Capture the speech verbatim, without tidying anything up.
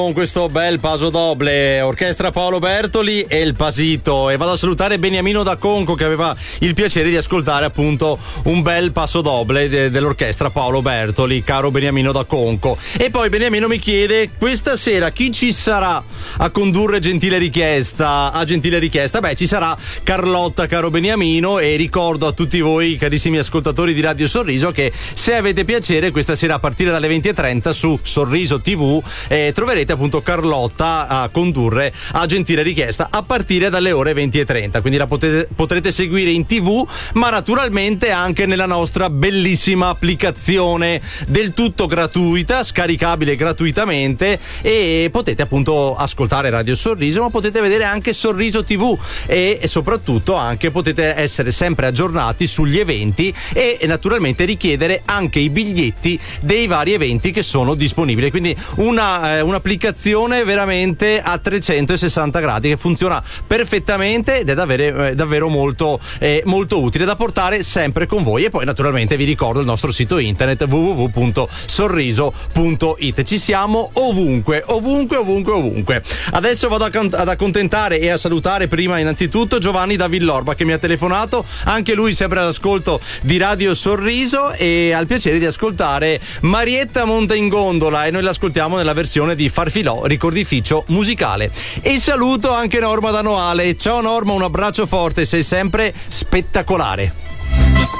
Con questo bel paso doble, orchestra Paolo Bertoli e il Pasito, e vado a salutare Beniamino da Conco che aveva il piacere di ascoltare appunto un bel passo doble de- dell'orchestra Paolo Bertoli, caro Beniamino da Conco. E poi Beniamino mi chiede questa sera chi ci sarà a condurre Gentile Richiesta. A Gentile Richiesta, beh, ci sarà Carlotta, caro Beniamino, e ricordo a tutti voi carissimi ascoltatori di Radio Sorriso che se avete piacere questa sera a partire dalle venti e trenta su Sorriso tivù eh, troverete appunto Carlotta a condurre a Gentile Richiesta a partire dalle ore venti e trenta, quindi la potete, potrete seguire in tv, ma naturalmente anche nella nostra bellissima applicazione del tutto gratuita, scaricabile gratuitamente, e potete appunto ascoltare Radio Sorriso, ma potete vedere anche Sorriso tivù e, e soprattutto anche potete essere sempre aggiornati sugli eventi e, e naturalmente richiedere anche i biglietti dei vari eventi che sono disponibili, quindi una eh, un'applicazione veramente a trecentosessanta gradi che funziona perfettamente ed è davvero, eh, davvero molto, eh, molto utile da portare sempre con voi. E poi naturalmente vi ricordo il nostro sito internet w w w punto sorriso punto i t. Ci siamo ovunque, ovunque, ovunque, ovunque. Adesso vado a can- ad accontentare e a salutare prima innanzitutto Giovanni da Villorba che mi ha telefonato, anche lui sempre all'ascolto di Radio Sorriso e ha il piacere di ascoltare Marietta monta in gondola, e noi l'ascoltiamo nella versione di Farfilò, ricordificio musicale. E saluto anche Norma da Noale. Ciao Norma, un abbraccio forte, sei sempre spettacolare.